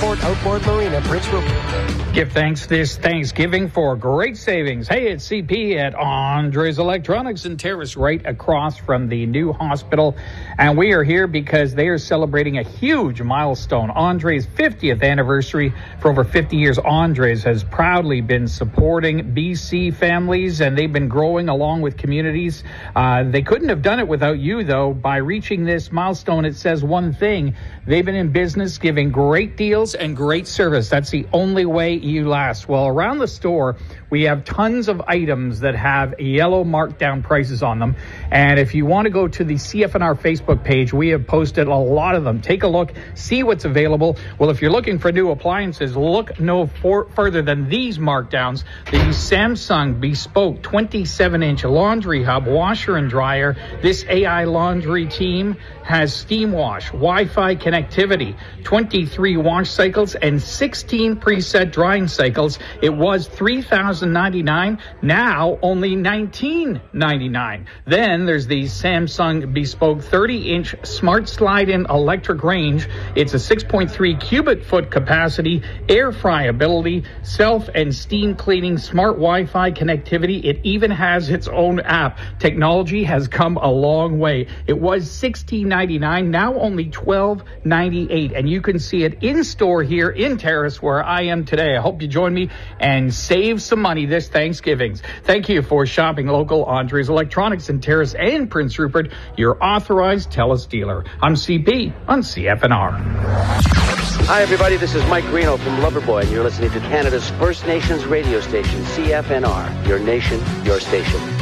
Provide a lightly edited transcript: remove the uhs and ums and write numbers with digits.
Resort, Outboard Marina, Prince Rupert. Give thanks this Thanksgiving for great savings. Hey, it's CP at Andres Electronics and Terrace right across from the new hospital. And we are here because they are celebrating a huge milestone. Andres' 50th anniversary. For over 50 years, Andres has proudly been supporting BC families, and they've been growing along with communities. They couldn't have done it without you, though. By reaching this milestone, it says one thing. They've been in business giving great deals and great service. That's the only way you last. Well, around the store, we have tons of items that have yellow markdown prices on them. And if you want to go to the CFNR Facebook page, we have posted a lot of them. Take a look, see what's available. Well, if you're looking for new appliances, look no further than these markdowns. The Samsung Bespoke 27-inch laundry hub, washer and dryer. This AI laundry team has steam wash, Wi-Fi connectivity, 23 wash cycles, and 16 preset drying cycles. It was $3,099, now only $1,999. Then there's the Samsung Bespoke 30-inch smart slide-in electric range. It's a 6.3 cubic foot capacity, air fry ability, self and steam cleaning, smart Wi-Fi connectivity. It even has its own app. Technology has come a long way. It was $16.99, now only $12.98, and you can see it in store here in Terrace where I am today. I hope you join me and save some money this Thanksgiving. Thank you for shopping local. Andres Electronics in Terrace and Prince Rupert, your authorized TELUS dealer. I'm CP on CFNR. Hi, everybody. This is Mike Reno from Loverboy, and you're listening to Canada's First Nations radio station, CFNR. Your nation, your station.